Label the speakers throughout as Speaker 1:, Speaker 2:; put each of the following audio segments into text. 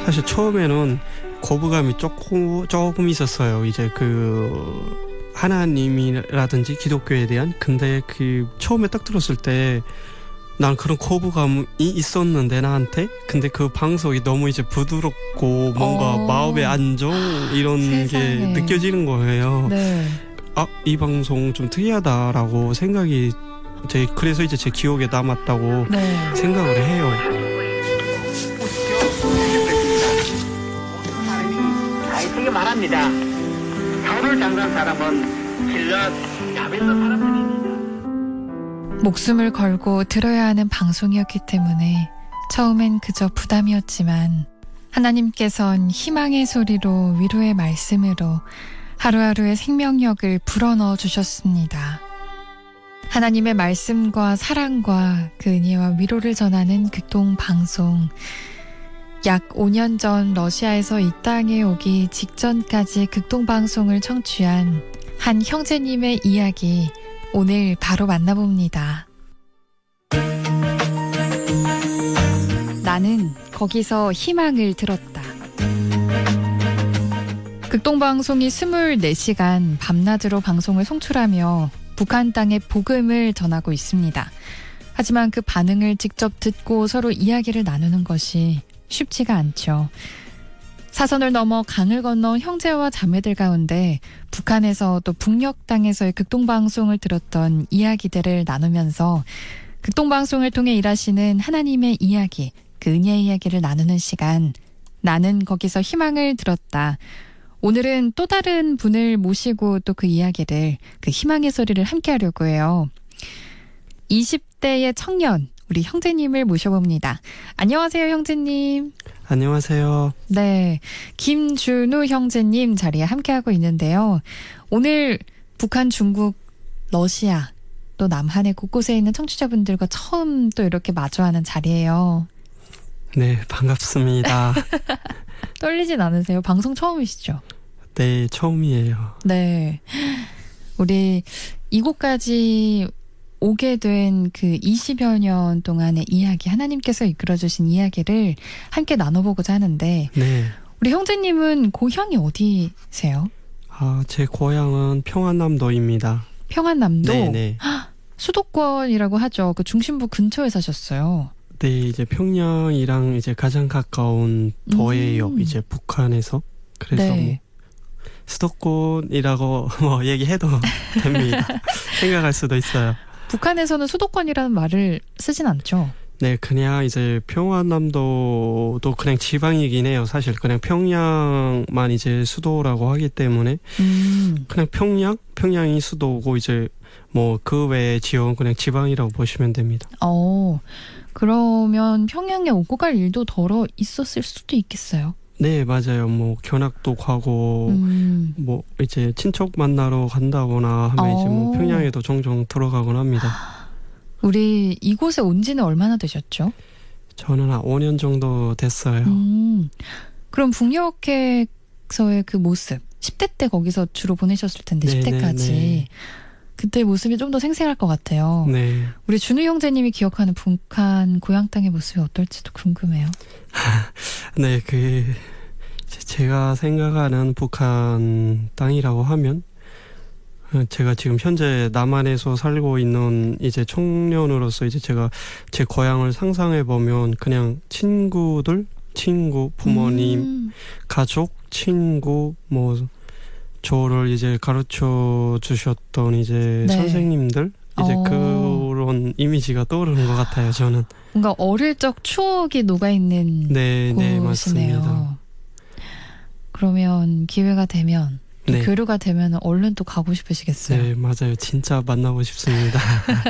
Speaker 1: 사실 처음에는 거부감이 조금 있었어요. 이제 하나님이라든지 기독교에 대한. 근데 처음에 딱 들었을 때 난 그런 거부감이 있었는데 나한테. 근데 그 방송이 너무 이제 부드럽고 뭔가 마음의 안정 이런
Speaker 2: 세상에.
Speaker 1: 게 느껴지는 거예요.
Speaker 2: 네.
Speaker 1: 이 방송 좀 특이하다라고 생각이 그래서 이제 제 기억에 남았다고
Speaker 2: 네.
Speaker 1: 생각을 해요.
Speaker 3: 되게 말합니다. 사업을 장사한 사람은 길러 야벨로 사람들입니다.
Speaker 2: 목숨을 걸고 들어야 하는 방송이었기 때문에 처음엔 그저 부담이었지만 하나님께선 희망의 소리로 위로의 말씀으로 하루하루의 생명력을 불어넣어 주셨습니다. 하나님의 말씀과 사랑과 그 은혜와 위로를 전하는 극동방송. 약 5년 전 러시아에서 이 땅에 오기 직전까지 극동방송을 청취한 한 형제님의 이야기 오늘 바로 만나봅니다. 나는 거기서 희망을 들었다. 극동방송이 24시간 밤낮으로 방송을 송출하며 북한 땅의 복음을 전하고 있습니다. 하지만 그 반응을 직접 듣고 서로 이야기를 나누는 것이 쉽지가 않죠. 사선을 넘어 강을 건너 형제와 자매들 가운데 북한에서 또 북녘 땅에서의 극동방송을 들었던 이야기들을 나누면서 극동방송을 통해 일하시는 하나님의 이야기, 그 은혜의 이야기를 나누는 시간, 나는 거기서 희망을 들었다. 오늘은 또 다른 분을 모시고 또 그 이야기를, 그 희망의 소리를 함께 하려고 해요. 20대의 청년, 우리 형제님을 모셔봅니다. 안녕하세요, 형제님.
Speaker 1: 안녕하세요.
Speaker 2: 네, 김준우 형제님 자리에 함께하고 있는데요. 오늘 북한, 중국, 러시아, 또 남한의 곳곳에 있는 청취자분들과 처음 또 이렇게 마주하는 자리예요.
Speaker 1: 네, 반갑습니다.
Speaker 2: 떨리진 않으세요? 방송 처음이시죠?
Speaker 1: 네, 처음이에요.
Speaker 2: 네. 우리 이곳까지 오게 된 그 20여 년 동안의 이야기, 하나님께서 이끌어주신 이야기를 함께 나눠보고자 하는데,
Speaker 1: 네.
Speaker 2: 우리 형제님은 고향이 어디세요?
Speaker 1: 제 고향은 평안남도입니다.
Speaker 2: 평안남도?
Speaker 1: 네네.
Speaker 2: 수도권이라고 하죠. 그 중심부 근처에 사셨어요.
Speaker 1: 네, 이제 평양이랑 이제 가장 가까운 도예요. 이제 북한에서. 그래서
Speaker 2: 네.
Speaker 1: 수도권이라고 얘기해도 됩니다. 생각할 수도 있어요.
Speaker 2: 북한에서는 수도권이라는 말을 쓰진 않죠.
Speaker 1: 네, 그냥 이제 평안남도도 그냥 지방이긴 해요. 사실 그냥 평양만 이제 수도라고 하기 때문에 그냥 평양이 수도고 이제 그 외의 지역은 그냥 지방이라고 보시면 됩니다.
Speaker 2: 그러면 평양에 오고 갈 일도 덜어 있었을 수도 있겠어요.
Speaker 1: 네, 맞아요. 견학도 가고 이제 친척 만나러 간다거나 하면 이제 평양에도 종종 들어가곤 합니다.
Speaker 2: 우리 이곳에 온 지는 얼마나 되셨죠?
Speaker 1: 저는 한 5년 정도 됐어요.
Speaker 2: 그럼 북녘에서의 그 모습, 10대 때 거기서 주로 보내셨을 텐데,
Speaker 1: 네,
Speaker 2: 10대까지.
Speaker 1: 네.
Speaker 2: 그때 모습이 좀 더 생생할 것 같아요.
Speaker 1: 네.
Speaker 2: 우리 준우 형제님이 기억하는 북한 고향 땅의 모습이 어떨지도 궁금해요.
Speaker 1: 네, 제가 생각하는 북한 땅이라고 하면, 제가 지금 현재 남한에서 살고 있는 이제 청년으로서 이제 제가 제 고향을 상상해 보면 그냥 친구, 부모님, 가족, 친구, 저를 이제 가르쳐 주셨던 이제
Speaker 2: 네.
Speaker 1: 선생님들, 이제 그런 이미지가 떠오르는 것 같아요, 저는.
Speaker 2: 뭔가 어릴 적 추억이 녹아있는
Speaker 1: 네,
Speaker 2: 곳이네요.
Speaker 1: 맞습니다.
Speaker 2: 그러면 기회가 되면,
Speaker 1: 네.
Speaker 2: 교류가 되면 얼른 또 가고 싶으시겠어요?
Speaker 1: 네, 맞아요. 진짜 만나고 싶습니다.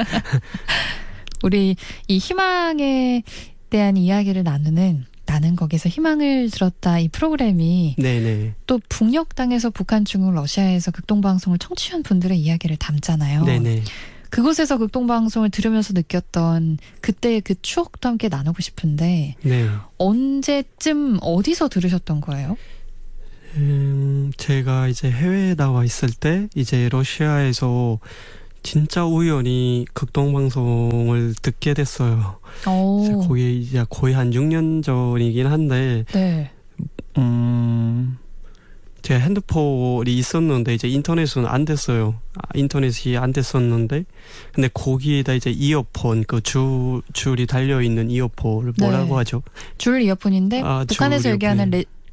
Speaker 2: 우리 이 희망에 대한 이야기를 나누는 나는 거기서 희망을 들었다 이 프로그램이
Speaker 1: 네네.
Speaker 2: 또 북녘 땅에서 북한, 중국, 러시아에서 극동방송을 청취한 분들의 이야기를 담잖아요.
Speaker 1: 네네.
Speaker 2: 그곳에서 극동방송을 들으면서 느꼈던 그때의 그 추억도 함께 나누고 싶은데
Speaker 1: 네.
Speaker 2: 언제쯤 어디서 들으셨던 거예요?
Speaker 1: 제가 이제 해외에 나와 있을 때 이제 러시아에서 진짜 우연히 극동방송을 듣게 됐어요. 거의 한 6년 전이긴 한데
Speaker 2: 네.
Speaker 1: 제 핸드폰이 있었는데 이제 인터넷은 안 됐어요. 인터넷이 안 됐었는데 근데 거기에다 이제 이어폰 그 줄이 달려 있는 이어폰을 뭐라고
Speaker 2: 네.
Speaker 1: 하죠?
Speaker 2: 줄 이어폰인데 북한에서
Speaker 1: 줄
Speaker 2: 얘기하는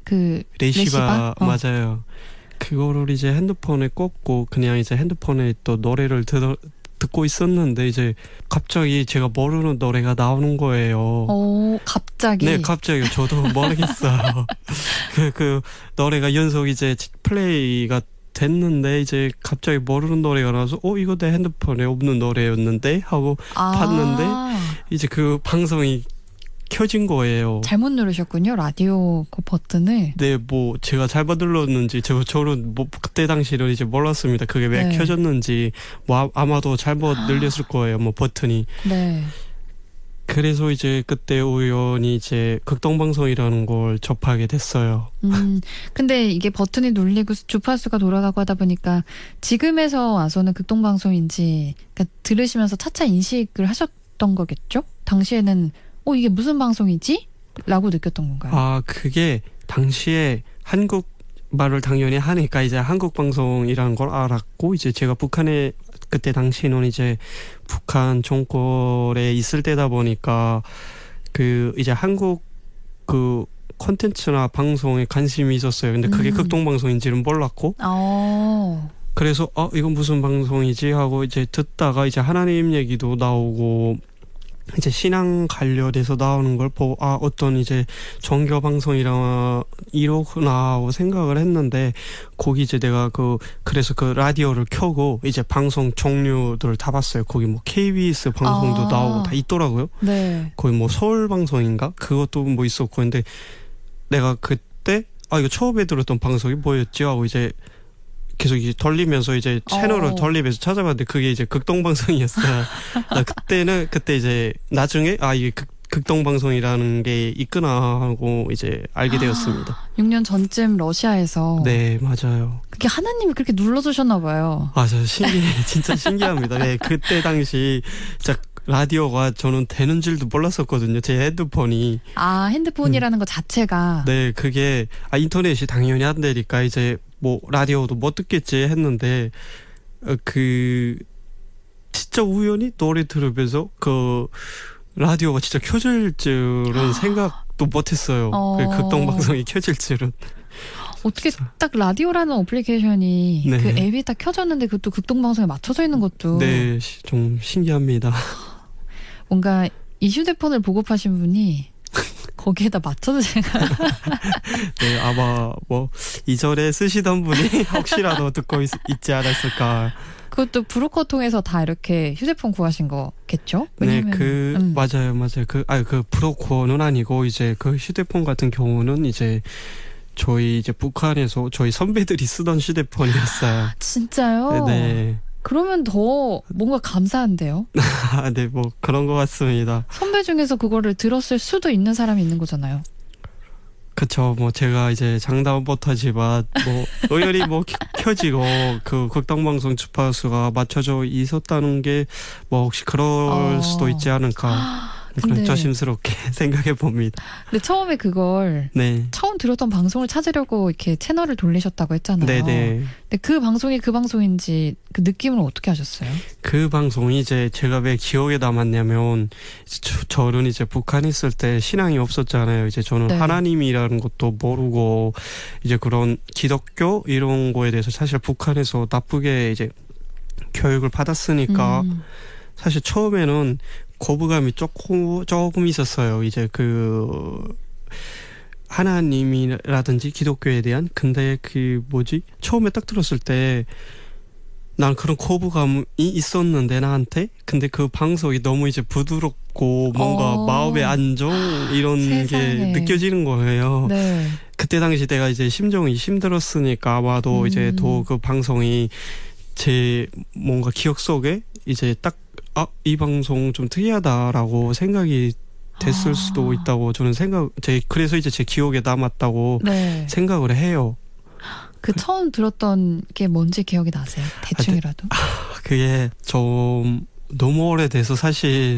Speaker 1: 레시바
Speaker 2: 어.
Speaker 1: 맞아요. 그거를 이제 핸드폰에 꽂고 그냥 이제 핸드폰에 또 노래를 듣고 있었는데 이제 갑자기 제가 모르는 노래가 나오는 거예요.
Speaker 2: 갑자기?
Speaker 1: 네, 갑자기 저도 모르겠어요. 그 노래가 연속 이제 플레이가 됐는데 이제 갑자기 모르는 노래가 나와서 이거 내 핸드폰에 없는 노래였는데 하고 봤는데 이제 그 방송이 켜진 거예요.
Speaker 2: 잘못 누르셨군요. 라디오 그 버튼을.
Speaker 1: 네, 뭐 제가 잘못 눌렀는지 저는 뭐 그때 당시는 이제 몰랐습니다. 그게 왜
Speaker 2: 네.
Speaker 1: 켜졌는지 뭐 아마도 잘못 눌렸을 거예요. 뭐 버튼이.
Speaker 2: 네.
Speaker 1: 그래서 이제 그때 우연히 이제 극동방송이라는 걸 접하게 됐어요.
Speaker 2: 근데 이게 버튼이 눌리고 주파수가 돌아가고 하다 보니까 지금에서 와서는 극동방송인지 그러니까 들으시면서 차차 인식을 하셨던 거겠죠? 당시에는 이게 무슨 방송이지? 라고 느꼈던 건가요?
Speaker 1: 그게 당시에 한국 말을 당연히 하니까 이제 한국 방송이라는 걸 알았고 이제 제가 북한에 그때 당시는 이제 북한 정권에 있을 때다 보니까 그 이제 한국 그 콘텐츠나 방송에 관심이 있었어요. 근데 그게 극동방송인지는 몰랐고 그래서 이건 무슨 방송이지 하고 이제 듣다가 이제 하나님 얘기도 나오고 이제 신앙 관련해서 나오는 걸 보고 어떤 이제 종교 방송이라 이러구나 하고 생각을 했는데 거기 이제 내가 그래서 그 라디오를 켜고 이제 방송 종류들을 다 봤어요. 거기 뭐 KBS 방송도 나오고 다 있더라고요.
Speaker 2: 네.
Speaker 1: 거기 뭐 서울 방송인가 그것도 뭐 있었고 근데 내가 그때 이거 처음에 들었던 방송이 뭐였지 하고 이제 계속 이제 돌리면서 이제 채널을 돌리면서 찾아봤는데 그게 이제 극동방송이었어요. 그때 이제 나중에 이게 극동방송이라는 게 있구나 하고 이제 알게 되었습니다.
Speaker 2: 6년 전쯤 러시아에서.
Speaker 1: 네, 맞아요.
Speaker 2: 그게 하나님이 그렇게 눌러주셨나 봐요.
Speaker 1: 저 진짜 신기합니다. 네, 그때 당시 진짜 라디오가 저는 되는 줄도 몰랐었거든요. 제 핸드폰이.
Speaker 2: 핸드폰이라는 것 자체가.
Speaker 1: 네, 그게 인터넷이 당연히 안 되니까 이제 뭐 라디오도 못 듣겠지 했는데 진짜 우연히 노래 들으면서 그 라디오가 진짜 켜질 줄은 생각도 못했어요. 그 극동방송이 켜질 줄은.
Speaker 2: 어떻게 딱 라디오라는 어플리케이션이
Speaker 1: 네.
Speaker 2: 그 앱이 딱 켜졌는데 그것도 극동방송에 맞춰져 있는 것도.
Speaker 1: 네, 좀 신기합니다.
Speaker 2: 뭔가 이 휴대폰을 보급하신 분이 거기에다 맞춰서 제가
Speaker 1: 네, 아마 뭐 이전에 쓰시던 분이 혹시라도 듣고 있지 않았을까.
Speaker 2: 그것도 브로커 통해서 다 이렇게 휴대폰 구하신 거겠죠?
Speaker 1: 왜냐면 맞아요. 그 브로커는 아니고 이제 그 휴대폰 같은 경우는 이제 저희 이제 북한에서 저희 선배들이 쓰던 휴대폰이었어요.
Speaker 2: 진짜요?
Speaker 1: 네.
Speaker 2: 그러면 더 뭔가 감사한데요?
Speaker 1: 네, 뭐 그런 것 같습니다.
Speaker 2: 선배 중에서 그거를 들었을 수도 있는 사람이 있는 거잖아요.
Speaker 1: 그쵸. 뭐 제가 이제 장담 못하지만 뭐 의열이 뭐 켜지고 그 극동방송 주파수가 맞춰져 있었다는 게 뭐 혹시 그럴 수도 있지 않을까. 그런 조심스럽게 생각해 봅니다.
Speaker 2: 근데 처음에 그걸 처음 들었던 방송을 찾으려고 이렇게 채널을 돌리셨다고 했잖아요.
Speaker 1: 네네.
Speaker 2: 근데 그 방송이 그 방송인지 그 느낌을 어떻게 하셨어요?
Speaker 1: 그 방송이 이제 제가 왜 기억에 남았냐면 저는 이제 북한에 있을 때 신앙이 없었잖아요. 이제 저는 하나님이라는 것도 모르고 이제 그런 기독교 이런 거에 대해서 사실 북한에서 나쁘게 이제 교육을 받았으니까 사실 처음에는 거부감이 조금 있었어요. 이제 하나님이라든지 기독교에 대한. 근데 처음에 딱 들었을 때 난 그런 거부감이 있었는데 나한테. 근데 그 방송이 너무 이제 부드럽고 뭔가 마음의 안정 이런
Speaker 2: 세상에.
Speaker 1: 게 느껴지는 거예요.
Speaker 2: 네.
Speaker 1: 그때 당시 내가 이제 심정이 힘들었으니까 아마도 이제 더 그 방송이 제 뭔가 기억 속에 이제 딱 이 방송 좀 특이하다라고 생각이 됐을 수도 있다고 저는 그래서 이제 제 기억에 남았다고 생각을 해요.
Speaker 2: 그 처음 들었던 게 뭔지 기억이 나세요? 대충이라도.
Speaker 1: 그게 좀 너무 오래돼서 사실